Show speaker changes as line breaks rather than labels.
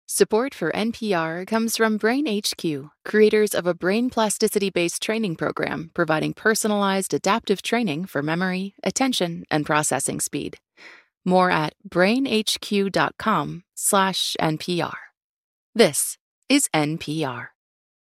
Support for NPR comes from Brain HQ, creators of a brain plasticity-based training program providing personalized adaptive training for memory, attention, and processing speed. More at brainhq.com/NPR. This is NPR.